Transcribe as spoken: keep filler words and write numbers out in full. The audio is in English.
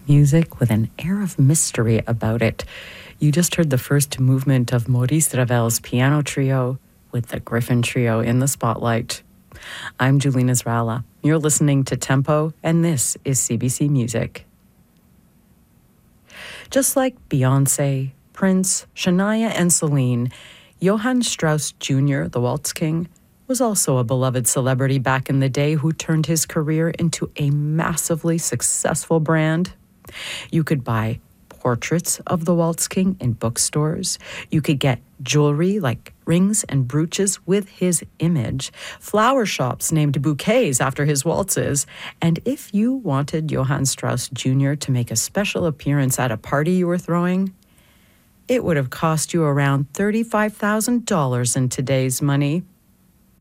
music with an air of mystery about it. You just heard the first movement of Maurice Ravel's piano trio with the Griffin Trio in the spotlight. I'm Julina Zrala. You're listening to Tempo, and this is C B C Music. Just like Beyoncé, Prince, Shania, and Celine, Johann Strauss Junior, the Waltz King, was also a beloved celebrity back in the day who turned his career into a massively successful brand. You could buy portraits of the Waltz King in bookstores. You could get jewelry like rings and brooches with his image, flower shops named bouquets after his waltzes, and if you wanted Johann Strauss Junior to make a special appearance at a party you were throwing, it would have cost you around thirty-five thousand dollars in today's money.